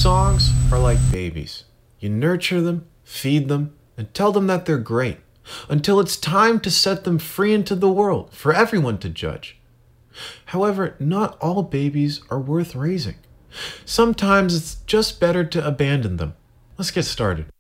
songs are like babies. You nurture them, feed them, and tell them that they're great, until it's time to set them free into the world for everyone to judge. However, not all babies are worth raising. Sometimes it's just better to abandon them. Let's get started.